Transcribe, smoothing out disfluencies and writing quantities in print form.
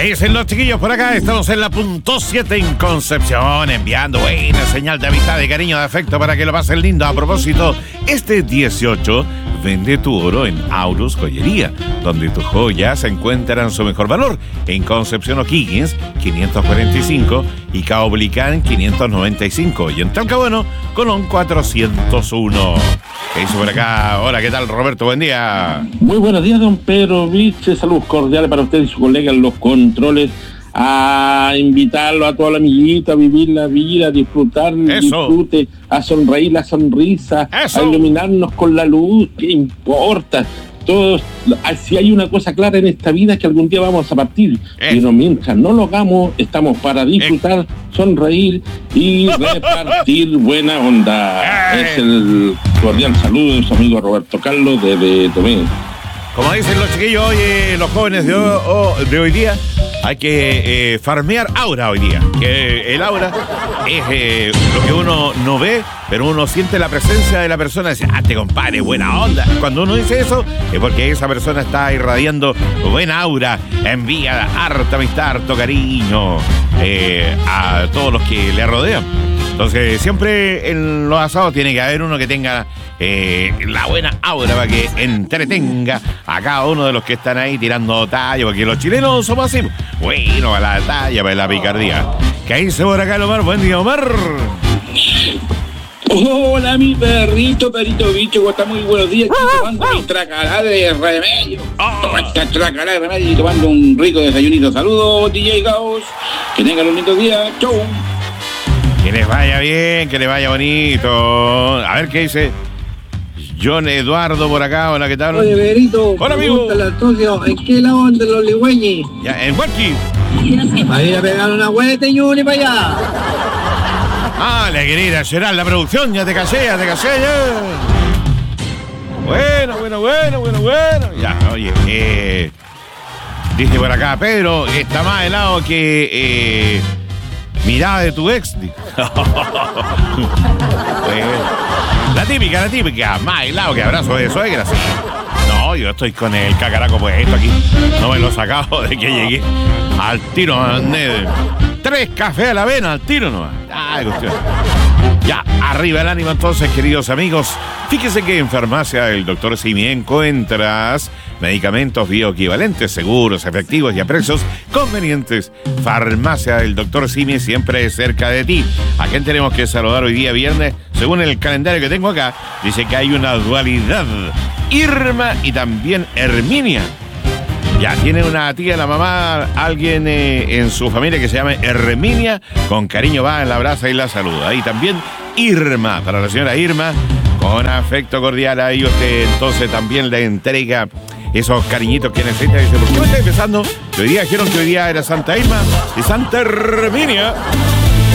¿Qué dicen los chiquillos por acá? Estamos en la punto 7 en Concepción, enviando buena señal de amistad, de cariño, de afecto para que lo pasen lindo. A propósito, este 18 vende tu oro en Aurus Joyería, donde tus joyas encuentran su mejor valor. En Concepción O'Higgins, 545 y Caoblicán, 595. Y en Talcahuano, Colón, 401. ¿Qué hizo por acá? Hola, ¿qué tal, Roberto? Buen día. Muy buenos días, don Pedro Vich. Saludos cordiales para usted y su colega en los controles. A invitarlo a toda la amiguita a vivir la vida, a disfrutar el disfrute, a sonreír la sonrisa, a iluminarnos con la luz. ¿Qué importa? Todos, si hay una cosa clara en esta vida es que algún día vamos a partir, pero mientras no lo hagamos, estamos para disfrutar, sonreír y repartir buena onda. Es el cordial saludo de su amigo Roberto Carlos desde Tomé. Como dicen los chiquillos, oye, los jóvenes de hoy día, hay que farmear aura hoy día. Que el aura es lo que uno no ve, pero uno siente la presencia de la persona y dice, te compadre, buena onda. Cuando uno dice eso, es porque esa persona está irradiando buena aura, envía harta amistad, harto cariño a todos los que le rodean. Entonces, siempre en los asados tiene que haber uno que tenga la buena aura para que entretenga a cada uno de los que están ahí tirando talla, porque los chilenos somos así. Bueno, para la talla, para la picardía. ¿Qué dice por acá, Omar? Buen día, Omar. Hola, mi perrito bicho, ¿cómo está? Muy buenos días, aquí tomando mi tracará de remedio. Esta tracará de remedio y tomando un rico desayunito. Saludos, DJ Gauss. Que tengan un lindo día. Chau. Que les vaya bien, que les vaya bonito. A ver qué dice John Eduardo por acá. Hola, ¿qué tal? Oye, Berito. Hola, amigo. ¿En qué lado de los ligüeños? Ya, en Huelqui. Va a ir a pegar una vuelta y Yuri para allá. Le quería ir a llorar la producción. Ya te casé, ya. Bueno. Ya, oye, dice por acá, Pedro, está más helado que mirada de tu ex. La típica, más helado que abrazo de suegra, sí. No, yo estoy con el cacaraco puesto aquí. No me lo he sacado de que llegué. Al tiro, 3 cafés a la avena, al tiro nomás. Cuestión. Ya, arriba el ánimo entonces, queridos amigos. Fíjese que en Farmacia del Dr. Simi encuentras medicamentos bioequivalentes, seguros, efectivos y a precios convenientes. Farmacia del Dr. Simi siempre cerca de ti. ¿A quién tenemos que saludar hoy día viernes? Según el calendario que tengo acá, dice que hay una dualidad. Irma y también Herminia. Ya, tiene una tía, la mamá, alguien en su familia que se llama Herminia. Con cariño va, la abraza y la saluda. Y también Irma, para la señora Irma, con afecto cordial a ellos, que entonces también le entrega esos cariñitos que necesita. Dice, ¿por qué me estáis pensando? Hoy día dijeron que hoy día era Santa Irma y Santa Herminia.